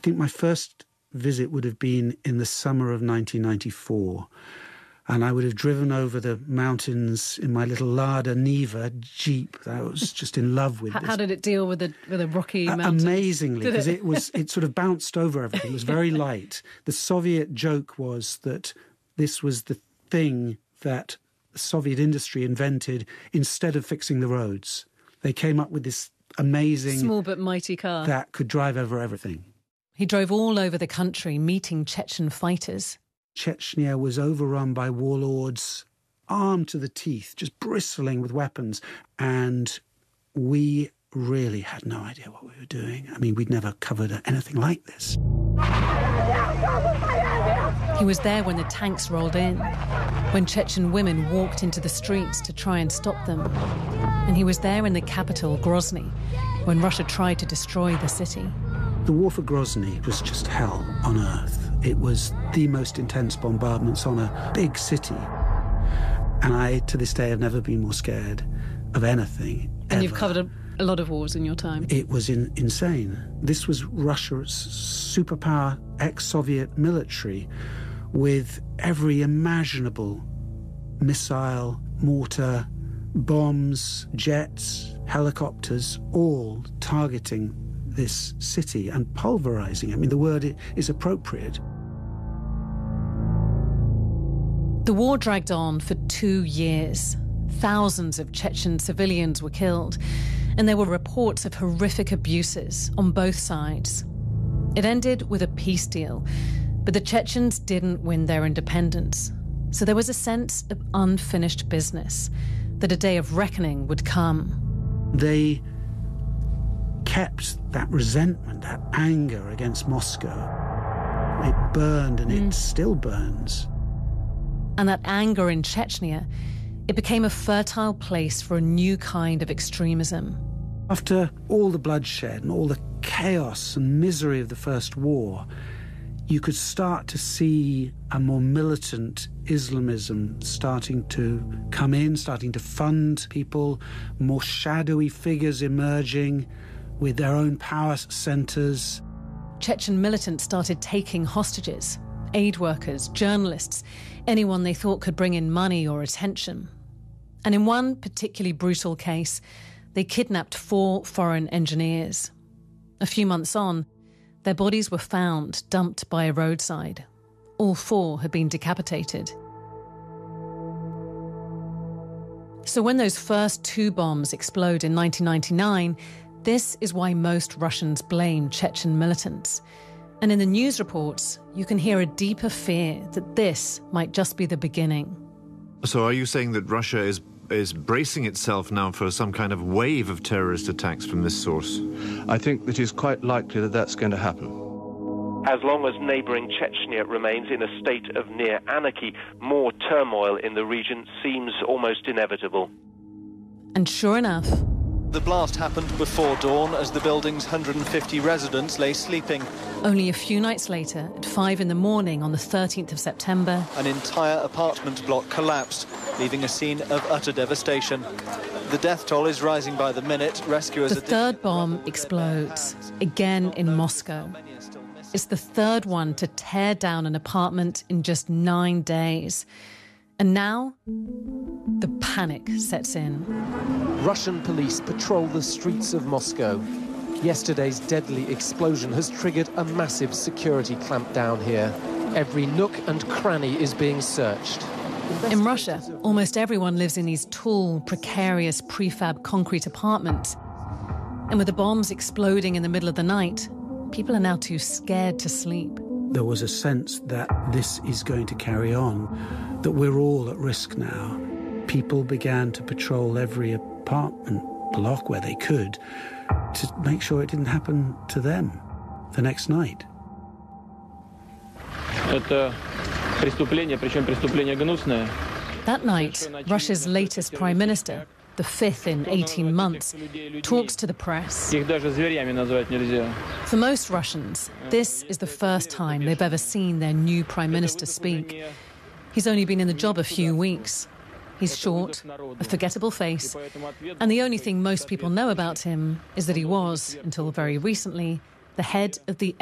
think my first visit would have been in the summer of 1994. And I would have driven over the mountains in my little Lada Niva Jeep. I was just in love with this. How did it deal with the rocky mountains? Amazingly, because it sort of bounced over everything. It was very light. The Soviet joke was that this was the thing that the Soviet industry invented instead of fixing the roads. They came up with this amazing... small but mighty car. ...that could drive over everything. He drove all over the country meeting Chechen fighters. Chechnya was overrun by warlords, armed to the teeth, just bristling with weapons. And we really had no idea what we were doing. I mean, we'd never covered anything like this. He was there when the tanks rolled in, when Chechen women walked into the streets to try and stop them. And he was there in the capital, Grozny, when Russia tried to destroy the city. The war for Grozny was just hell on earth. It was the most intense bombardments on a big city. And I, to this day, have never been more scared of anything, And ever. You've covered a lot of wars in your time. It was insane. This was Russia's superpower, ex-Soviet military with every imaginable missile, mortar, bombs, jets, helicopters, all targeting this city and pulverizing. I mean, the word is appropriate. The war dragged on for 2 years. Thousands of Chechen civilians were killed, and there were reports of horrific abuses on both sides. It ended with a peace deal, but the Chechens didn't win their independence. So there was a sense of unfinished business, that a day of reckoning would come. They kept that resentment, that anger against Moscow. It burned and it still burns. And that anger in Chechnya, it became a fertile place for a new kind of extremism. After all the bloodshed and all the chaos and misery of the First War, you could start to see a more militant Islamism starting to come in, starting to fund people, more shadowy figures emerging with their own power centres. Chechen militants started taking hostages, aid workers, journalists, anyone they thought could bring in money or attention. And in one particularly brutal case, they kidnapped 4 foreign engineers. A few months on, their bodies were found dumped by a roadside. All 4 had been decapitated. So when those first 2 bombs explode in 1999, this is why most Russians blame Chechen militants. And in the news reports, you can hear a deeper fear that this might just be the beginning. So are you saying that Russia is bracing itself now for some kind of wave of terrorist attacks from this source? I think that it's quite likely that that's going to happen. As long as neighbouring Chechnya remains in a state of near anarchy, more turmoil in the region seems almost inevitable. And sure enough, the blast happened before dawn as the building's 150 residents lay sleeping. Only a few nights later, at 5 in the morning on the 13th of September, an entire apartment block collapsed, leaving a scene of utter devastation. The death toll is rising by the minute. Rescuers... The third bomb explodes, again in Moscow. It's the third one to tear down an apartment in just 9 days. And now, the panic sets in. Russian police patrol the streets of Moscow. Yesterday's deadly explosion has triggered a massive security clampdown here. Every nook and cranny is being searched. In Russia, almost everyone lives in these tall, precarious prefab concrete apartments. And with the bombs exploding in the middle of the night, people are now too scared to sleep. There was a sense that this is going to carry on, that we're all at risk now. People began to patrol every apartment block where they could to make sure it didn't happen to them the next night. That night, Russia's latest prime minister, the 5th in 18 months, talks to the press. For most Russians, this is the first time they've ever seen their new prime minister speak. He's only been in the job a few weeks. He's short, a forgettable face, and the only thing most people know about him is that he was, until very recently, the head of the